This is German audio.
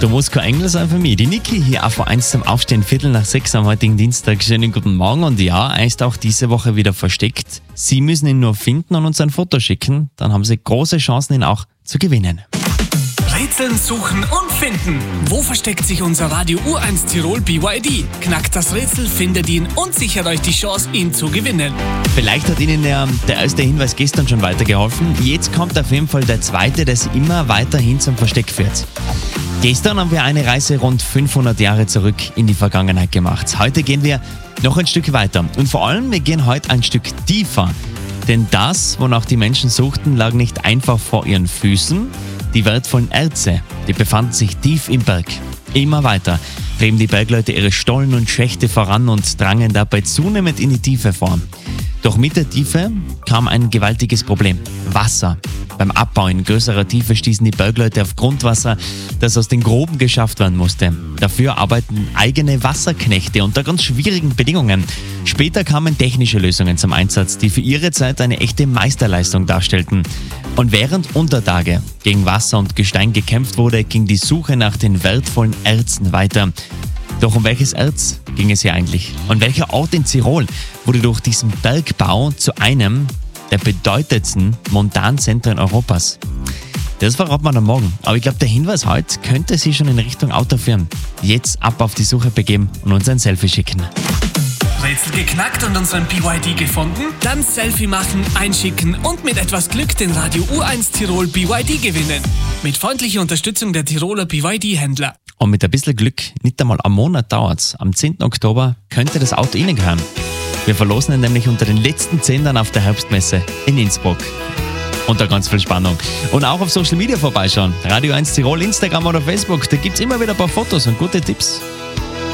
Du musst kein Engel sein für mich. Die Niki hier auch vor 1 zum Aufstehen, 5:45 am heutigen Dienstag. Schönen guten Morgen und ja, er ist auch diese Woche wieder versteckt. Sie müssen ihn nur finden und uns ein Foto schicken. Dann haben Sie große Chancen, ihn auch zu gewinnen. Rätseln, suchen und finden. Wo versteckt sich unser Radio U1 Tirol BYD? Knackt das Rätsel, findet ihn und sichert euch die Chance, ihn zu gewinnen. Vielleicht hat Ihnen der erste Hinweis gestern schon weitergeholfen. Jetzt kommt auf jeden Fall der zweite, der Sie immer weiterhin zum Versteck führt. Gestern haben wir eine Reise rund 500 Jahre zurück in die Vergangenheit gemacht. Heute gehen wir noch ein Stück weiter. Und vor allem, wir gehen heute ein Stück tiefer. Denn das, wonach die Menschen suchten, lag nicht einfach vor ihren Füßen. Die wertvollen Erze, die befanden sich tief im Berg. Immer weiter trieben die Bergleute ihre Stollen und Schächte voran und drangen dabei zunehmend in die Tiefe vor. Doch mit der Tiefe kam ein gewaltiges Problem: Wasser. Beim Abbau in größerer Tiefe stießen die Bergleute auf Grundwasser, das aus den Gruben geschafft werden musste. Dafür arbeiten eigene Wasserknechte unter ganz schwierigen Bedingungen. Später kamen technische Lösungen zum Einsatz, die für ihre Zeit eine echte Meisterleistung darstellten. Und während unter Tage gegen Wasser und Gestein gekämpft wurde, ging die Suche nach den wertvollen Erzen weiter. Doch um welches Erz ging es hier eigentlich? Und welcher Ort in Tirol wurde durch diesen Bergbau zu einem der bedeutendsten Montanzentren Europas? Das verraten wir am Morgen. Aber ich glaube, der Hinweis heute könnte Sie schon in Richtung Auto führen. Jetzt ab auf die Suche begeben und uns ein Selfie schicken. Rätsel geknackt und unseren BYD gefunden? Dann Selfie machen, einschicken und mit etwas Glück den Radio U1 Tirol BYD gewinnen. Mit freundlicher Unterstützung der Tiroler BYD-Händler. Und mit ein bisschen Glück, nicht einmal am Monat dauert's. Am 10. Oktober könnte das Auto Ihnen gehören. Wir verlosen ihn nämlich unter den letzten 10 dann auf der Herbstmesse in Innsbruck. Unter ganz viel Spannung. Und auch auf Social Media vorbeischauen. Radio 1 Tirol, Instagram oder Facebook. Da gibt's immer wieder ein paar Fotos und gute Tipps.